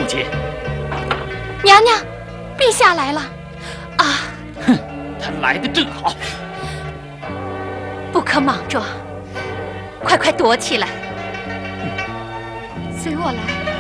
母亲， 娘娘，陛下来了。啊！ 哼，他来的正好。 不可莽撞，快躲起来。随我来。